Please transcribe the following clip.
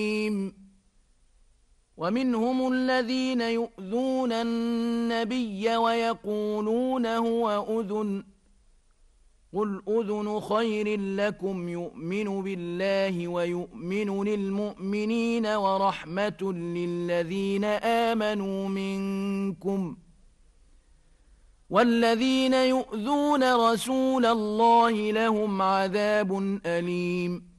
ومنهم الذين يؤذون النبي ويقولون هو أذن قل أذن خير لكم يؤمن بالله ويؤمن للمؤمنين ورحمة للذين آمنوا منكم والذين يؤذون رسول الله لهم عذاب أليم